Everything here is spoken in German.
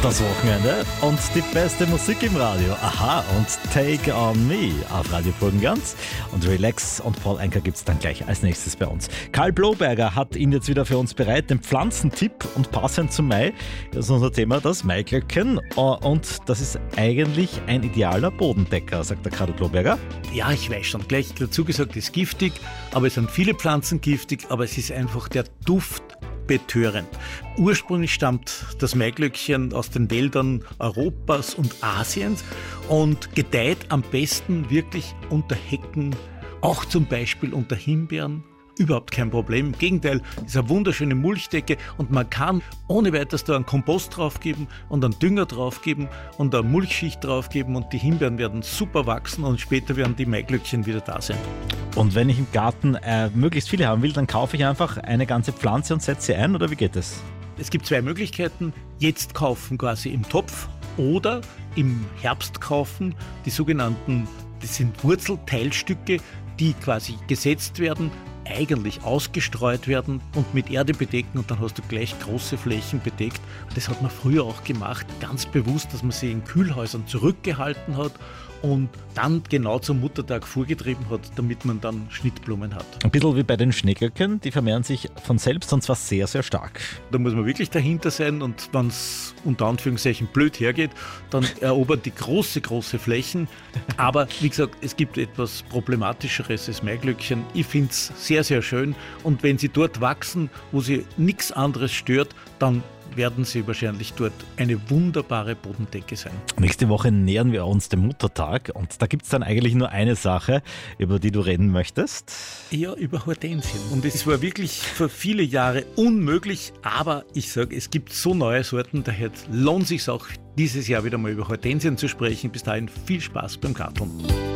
das Wochenende und die beste Musik im Radio. Aha, und Take On Me auf Radio Burgenland. Und Relax und Paul Anka gibt es dann gleich als nächstes bei uns. Karl Bloberger hat ihn jetzt wieder für uns bereit, den Pflanzentipp, und passend zum Mai ist unser Thema das Maiglöckchen. Und das ist eigentlich ein idealer Bodendecker, sagt der Karl Bloberger. Ja, ich weiß schon, gleich dazu gesagt, es ist giftig, aber es sind viele Pflanzen giftig, aber es ist einfach der Duft betörend. Ursprünglich stammt das Maiglöckchen aus den Wäldern Europas und Asiens und gedeiht am besten wirklich unter Hecken, auch zum Beispiel unter Himbeeren. Überhaupt kein Problem. Im Gegenteil, es ist eine wunderschöne Mulchdecke und man kann ohne weiteres da einen Kompost draufgeben und einen Dünger draufgeben und eine Mulchschicht draufgeben und die Himbeeren werden super wachsen und später werden die Maiglöckchen wieder da sein. Und wenn ich im Garten möglichst viele haben will, dann kaufe ich einfach eine ganze Pflanze und setze sie ein, oder wie geht es? Es gibt zwei Möglichkeiten. Jetzt kaufen quasi im Topf oder im Herbst kaufen die sogenannten, das sind Wurzelteilstücke, die quasi gesetzt werden, eigentlich ausgestreut werden und mit Erde bedecken und dann hast du gleich große Flächen bedeckt. Das hat man früher auch gemacht, ganz bewusst, dass man sie in Kühlhäusern zurückgehalten hat und dann genau zum Muttertag vorgetrieben hat, damit man dann Schnittblumen hat. Ein bisschen wie bei den Schneeglöckchen, die vermehren sich von selbst und zwar sehr, sehr stark. Da muss man wirklich dahinter sein und wenn es unter Anführungszeichen blöd hergeht, dann erobern die große Flächen. Aber wie gesagt, es gibt etwas Problematischeres als Maiglöckchen. Ich finde es sehr, sehr schön und wenn sie dort wachsen, wo sie nichts anderes stört, dann werden sie wahrscheinlich dort eine wunderbare Bodendecke sein. Nächste Woche nähern wir uns dem Muttertag und da gibt es dann eigentlich nur eine Sache, über die du reden möchtest. Ja, über Hortensien. Und es war wirklich für viele Jahre unmöglich, aber ich sage, es gibt so neue Sorten, daher lohnt es sich auch dieses Jahr wieder mal über Hortensien zu sprechen. Bis dahin viel Spaß beim Garteln.